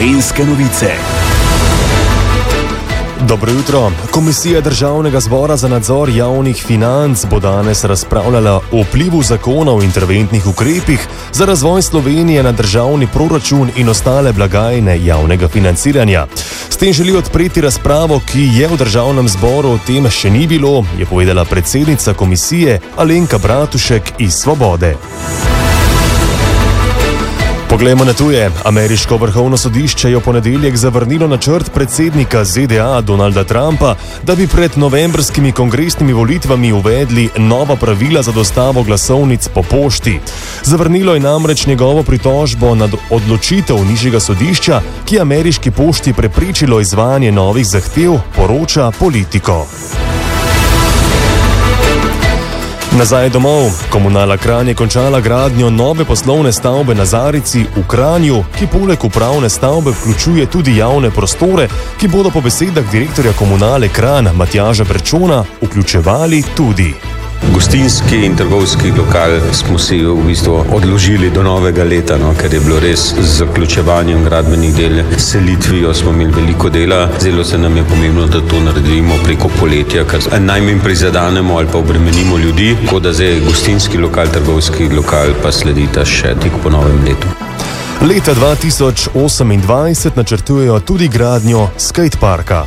Slovenske novice. Dobro jutro. Komisija Državnega zbora za nadzor javnih financ bo danes razpravljala o vplivu zakona o interventnih ukrepih za razvoj Slovenije na državni proračun in ostale blagajne javnega financiranja. S tem želi odpreti razpravo, ki je v Državnem zboru o tem še ni bilo, je povedala predsednica komisije Alenka Bratušek iz Svobode. Poglejmo na tuje. Ameriško vrhovno sodišče je v ponedeljek zavrnilo načrt predsednika ZDA Donalda Trumpa, da bi pred novembrskimi kongresnimi volitvami uvedli nova pravila za dostavo glasovnic po pošti. Zavrnilo je namreč njegovo pritožbo nad odločitev nižjega sodišča, ki je ameriški pošti preprečilo izvajanje novih zahtev, poroča Politico. Nazaj domov. Komunala Kranj je končala gradnjo nove poslovne stavbe na Zarici v Kranju, ki poleg upravne stavbe vključuje tudi javne prostore, ki bodo po besedah direktorja Komunale Kranj Matjaža Berčona vključevali tudi gostinski in trgovski lokal. Smo si v bistvu odložili do novega leta, ker je bilo res z zaključevanjem gradbenih del, selitvijo smo imeli veliko dela. Zelo se nam je pomembno, da to naredimo preko poletja, ker najmanj prizadanemo ali pa obremenimo ljudi, tako da zdaj gostinski lokal, trgovski lokal pa sledita še tik po novem letu. Leta 2028 načrtujejo tudi gradnjo skateparka.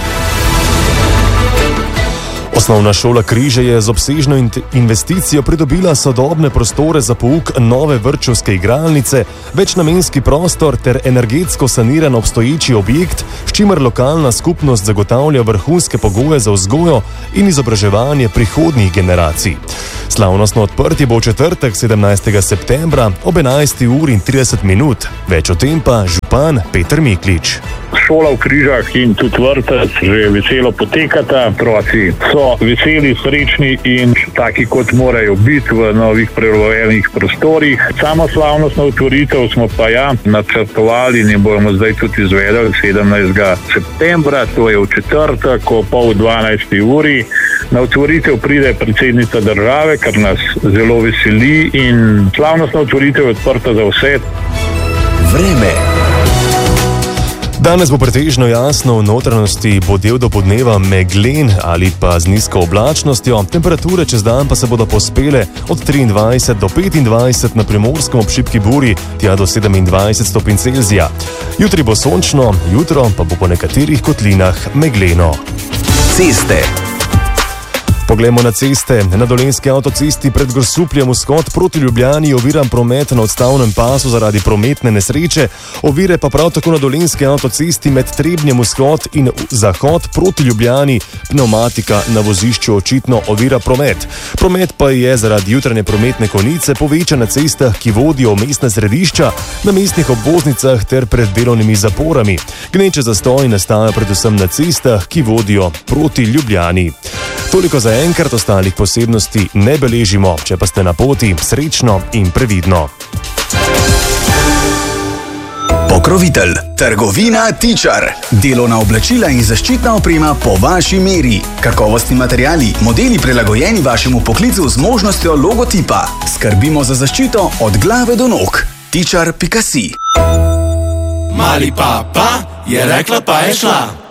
Osnovna šola Križe je z obsežno investicijo pridobila sodobne prostore za pouk nove vrtčevske igralnice, večnamenski prostor ter energetsko saniran obstoječi objekt, s čimer lokalna skupnost zagotavlja vrhunske pogoje za vzgojo in izobraževanje prihodnjih generacij. Slavnostno odprtje bo v četrtek 17. septembra ob 11:30. Več o tem pa župan Peter Miklič. Šola v Križah in tudi vrtec že veselo potekata. Otroci so veseli, srečni in taki, kot morajo biti v novih preurejenih prostorih. Samo slavnostno otvoritev smo pa načrtovali in bomo zdaj tudi izvedeli 17. septembra, to je v četrtek ob 11:30. Na otvoritev pride predsednica države, kar nas zelo veseli, in slavnostna otvoritev je odprta za vse. Vreme. Danes bo pretežno jasno, v notranjosti bo del dopoldneva meglen ali pa z nizko oblačnostjo, temperature čez dan pa se bodo povzpele od 23 do 25 na Primorskem ob šibki buri, tja do 27 stopinj Celzija. Jutri bo sončno, jutro pa bo po nekaterih kotlinah megleno. Ceste. Poglejmo na ceste. Na Dolenjski avtocesti pred Grosupljem vzhod proti Ljubljani oviran promet na odstavnem pasu zaradi prometne nesreče, ovire pa prav tako na Dolenjski avtocesti med Trebnjem vzhod in zahod proti Ljubljani, pneumatika na vozišču očitno ovira promet. Promet pa je zaradi jutranje prometne konice povečan na cestah, ki vodijo v mestna središča, na mestnih obvoznicah ter pred delovnimi zaporami. Gneče zastoj nastajajo predvsem na cestah, ki vodijo proti Ljubljani. Toliko za enkrat, ostalih posebnosti ne beležimo, če pa ste na poti, srečno in previdno. Pokrovitelj. Trgovina Tičar. Delovna oblačila in zaščitna oprema po vaši meri. Kakovostni materiali, modeli prilagojeni vašemu poklicu z možnostjo logotipa. Skrbimo za zaščito od glave do nog. Tičar.si. Mali papa je rekla, pa je šla.